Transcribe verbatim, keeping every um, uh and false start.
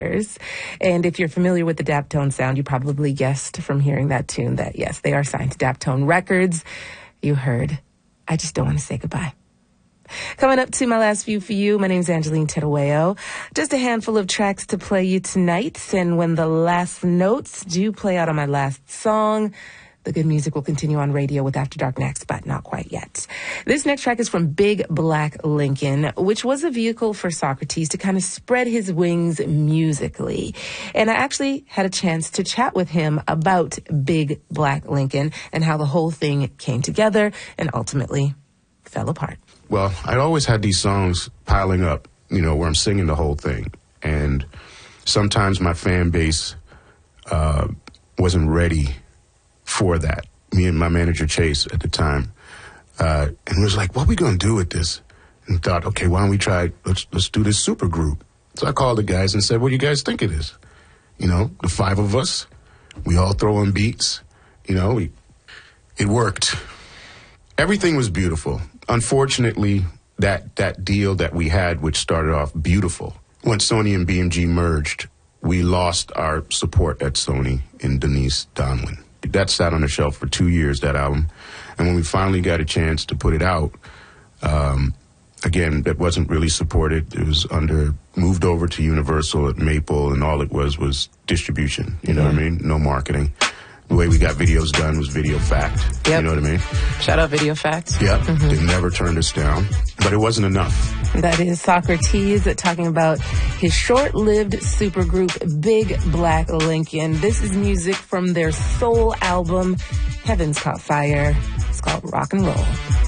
And if you're familiar with the Daptone sound, you probably guessed from hearing that tune that, yes, they are signed to Daptone Records. You heard, I Just Don't Want to Say Goodbye. Coming up to my last few for you, my name's Angeline Tedaweo. Just a handful of tracks to play you tonight, and when the last notes do play out on my last song, the good music will continue on radio with After Dark next, but not quite yet. This next track is from Big Black Lincoln, which was a vehicle for Saukrates to kind of spread his wings musically. And I actually had a chance to chat with him about Big Black Lincoln and how the whole thing came together and ultimately fell apart. Well, I always had these songs piling up, you know, where I'm singing the whole thing. And sometimes my fan base uh, wasn't ready for that. Me and my manager Chase at the time, uh, and was like, "What are we gonna do with this?" And thought, "Okay, why don't we try? Let's let's do this super group." So I called the guys and said, "What do you guys think of this?" You know, the five of us, we all throw in beats. You know, we, it worked. Everything was beautiful. Unfortunately, that that deal that we had, which started off beautiful, when Sony and B M G merged, we lost our support at Sony in Denise Donlin. That sat on the shelf for two years, that album. And when we finally got a chance to put it out, um, again, it wasn't really supported. It was under, moved over to Universal at Maple, and all it was was distribution. You know yeah. what I mean? No marketing. The way we got videos done was Video Fact. Yep. You know what I mean? Shout out Video Fact. Yep. Mm-hmm. They never turned us down. But it wasn't enough. That is Saukrates talking about his short-lived supergroup, Big Black Lincoln. This is music from their soul album, Heaven's Caught Fire. It's called Rock and Roll.